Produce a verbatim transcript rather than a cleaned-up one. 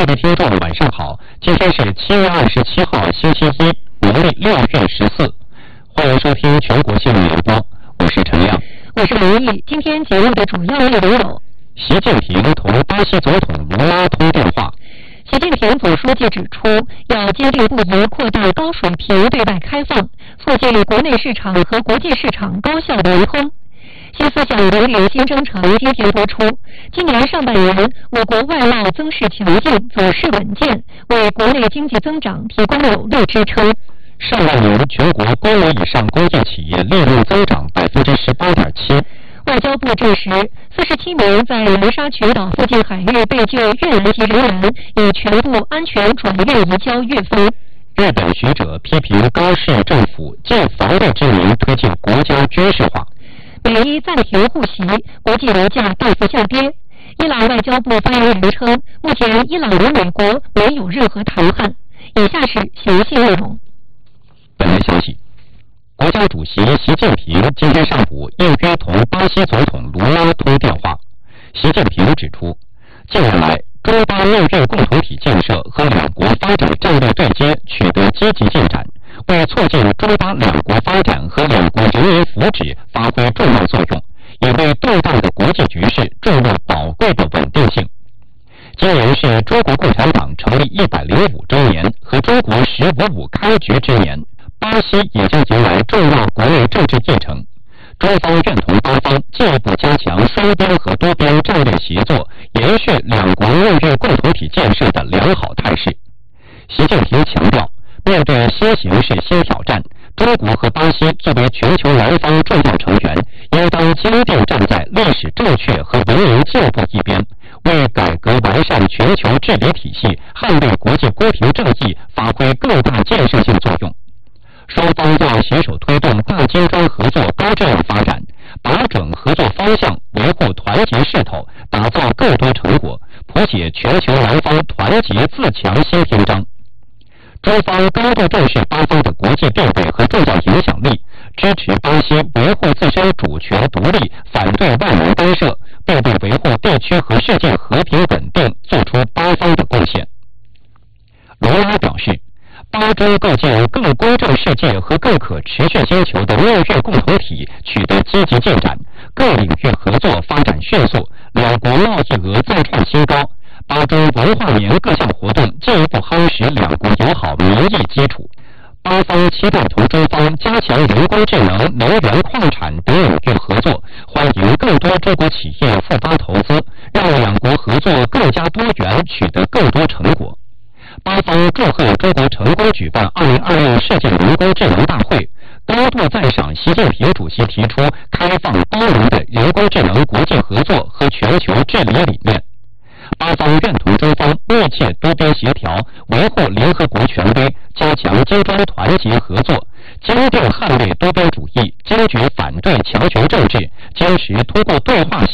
各位听众晚上好，今天是七月二十七号星期一，农历六月十四，欢迎收听全国新闻联播，我是陈亮， 我是刘毅。今天节目的主要内容有： 习近平同巴西总统卢拉通电话。 习近平总书记指出，要坚定不移扩大高水平对外开放，促进国内市场和国际市场高效联通。新思想引领新征程今天播出。今年上半年，我国外贸增势强劲，走势稳健，为国内经济增长提供有力支撑。 上半年全国规模以上工业企业利润增长百分之十八点七。 外交部证实，四十七名在南沙群岛附近海域被救越南籍人员已全部安全转运移交越方。 日本学者批评高市政府借防卫之名推进国家军事化。 美伊暂停互袭，国际油价大幅下跌。伊朗外交部发言人称，目前伊朗与美国没有任何谈判。以下是详细内容。 本来消息，国家主席习近平今天上午应约同巴西总统卢拉通电话。习近平指出，近年来中巴贸易共同体建设和两国发展战略对接取得积极进展，为促进中巴两国发展和两国人民福祉发挥重要作用，也为动荡的国际局势注入宝贵的稳定性。今年是中国共产党成立一百零五周年和中国“十五五”开局之年，巴西也将迎来重要国内政治议程。中方愿同巴方进一步加强双边和多边战略协作，延续两国贸易共同体建设的良好态势。习近平强调，面对新形势新挑战，中国和巴西作为全球南方重要成员，应当坚定站在历史正确和文明进步一边，为改革完善全球治理体系、捍卫国际公平正义发挥更大建设性作用。双方要携手推动大金砖合作高质量发展，把准合作方向，维护团结势头，打造更多成果，谱写全球南方团结自强新篇章。中方高度重视巴方的国际地位和重要影响力，支持巴西维护自身主权独立，反对外来干涉，并为维护地区和世界和平稳定做出巴方的贡献。卢拉表示，巴中构建更公正世界和更可持续星球的贸易共同体取得积极进展，各领域合作发展迅速，两国贸易额再创新高。巴中文化年各项活动进一步夯实两国友好民意基础。巴方期待同中方加强人工智能、能源、矿产等领域合作，欢迎更多中国企业赴巴投资，让两国合作更加多元，取得更多成果。巴方祝贺中国成功举办二零二六世界人工智能大会，高度赞赏习近平主席提出开放包容的人工智能国际合作和全球治理理念。巴方愿同中方密切多边协调，维护联合国权威，加强金砖团结合作，坚定捍卫多边主义，坚决反对强权政治，坚持通过对话